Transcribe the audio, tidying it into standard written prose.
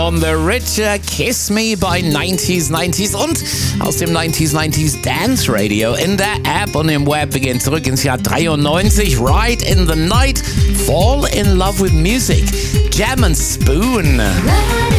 On the Richer, Kiss Me bei 90s und aus dem 90s Dance Radio in der App und im Web. Wir gehen zurück ins Jahr 93. Right in the Night, Fall in Love with Music, Jam and Spoon.